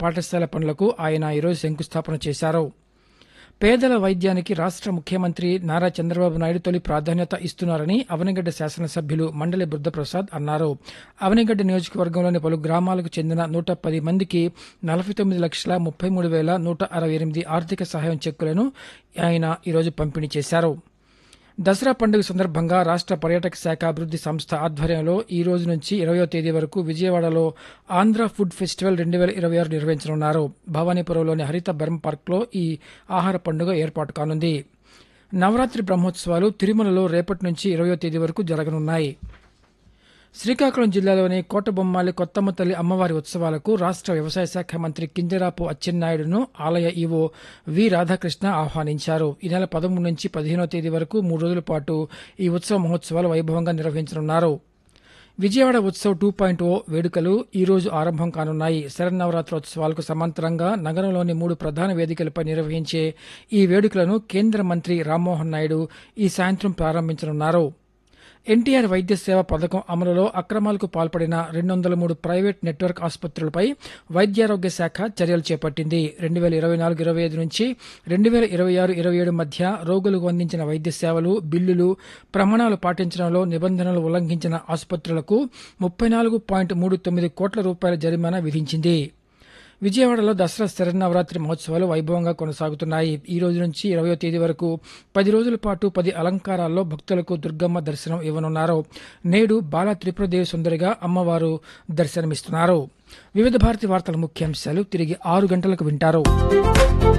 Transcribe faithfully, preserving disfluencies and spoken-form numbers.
పాఠశాల పనులకు ఆయన ఈరోజు శంకుస్థాపన చేశారు. పేదల వైద్యానికి రాష్ట ముఖ్యమంత్రి నారా చంద్రబాబు నాయుడు తొలి ప్రాధాన్యత ఇస్తున్నారని అవనిగడ్డ శాసనసభ్యులు మండలి బుద్ధప్రసాద్ అన్నారు. అవనిగడ్డ నియోజకవర్గంలోని పలు గ్రామాలకు చెందిన నూట పది మందికి నలభై తొమ్మిది లక్షల ముప్పై మూడు వేల నూట అరవై ఎనిమిది ఆర్థిక సహాయం చెక్కులను ఆయన ఈరోజు పంపిణీ చేశారు. దసరా పండుగ సందర్భంగా రాష్ట పర్యాటక శాఖ అభివృద్ది సంస్థ ఆధ్వర్యంలో ఈ రోజు నుంచి ఇరవయో తేదీ వరకు విజయవాడలో ఆంధ్ర ఫుడ్ ఫెస్టివల్ రెండు వేల ఇరవై ఆరు నిర్వహించనున్నారు. భవానీపురంలోని హరిత బర్మ్ పార్క్లో ఈ ఆహార పండుగ ఏర్పాటు కానుంది. నవరాత్రి బ్రహ్మోత్సవాలు తిరుమలలో రేపటి నుంచి ఇరవయో తేదీ వరకు జరగనున్నాయి. శ్రీకాకుళం జిల్లాలోని కోటబొమ్మాలి కొత్తమ్మ తల్లి అమ్మవారి ఉత్సవాలకు రాష్ట వ్యవసాయ శాఖ మంత్రి కింజరాపు అచ్చెన్నాయుడును ఆలయ ఈవో వి రాధాకృష్ణ ఆహ్వానించారు. ఈ నెల పదమూడు నుంచి పదిహేనో తేదీ వరకు మూడు రోజుల పాటు ఈ ఉత్సవ మహోత్సవాలు వైభవంగా నిర్వహించనున్నారు. విజయవాడ ఉత్సవ్ టూ పాయింట్ ఓ వేడుకలు ఈ రోజు ఆరంభం కానున్నాయి. శరన్నవరాత్రోత్సవాలకు సమాంతరంగా నగరంలోని మూడు ప్రధాన వేదికలపై నిర్వహించే ఈ వేడుకలను కేంద్ర మంత్రి రామ్మోహన్ నాయుడు ఈ సాయంత్రం ప్రారంభించనున్నారు. ఎన్టీఆర్ వైద్య సేవ పథకం అమలులో అక్రమాలకు పాల్పడిన రెండు వందల మూడు ప్రైవేట్ నెట్వర్క్ ఆసుపత్రులపై వైద్యారోగ్య శాఖ చర్యలు చేపట్టింది. రెండు వేల ఇరవై నాలుగు ఇరవై ఐదు నుంచి రెండు వేల ఇరవై ఆరు ఇరవై ఏడు మధ్య రోగులకు అందించిన వైద్య సేవలు బిల్లులు ప్రమాణాలు పాటించడంలో నిబంధనలు ఉల్లంఘించిన ఆసుపత్రులకు ముప్పై నాలుగు పాయింట్ మూడు తొమ్మిది కోట్ల రూపాయల జరిమానా విధించింది. విజయవాడలో దసరా శరన్నవరాత్రి మహోత్సవాలు వైభవంగా కొనసాగుతున్నాయి. ఈ రోజు నుంచి ఇరవయో తేదీ వరకు పది రోజుల పాటు పది అలంకారాల్లో భక్తులకు దుర్గమ్మ దర్శనం ఇవ్వనున్నారు. నేడు బాల త్రిపురదేవి సుందరిగా అమ్మవారు దర్శనమిస్తున్నారు. వివిధ భారతి వార్తల ముఖ్యాంశాలు తిరిగి ఆరు గంటలకు వింటారు.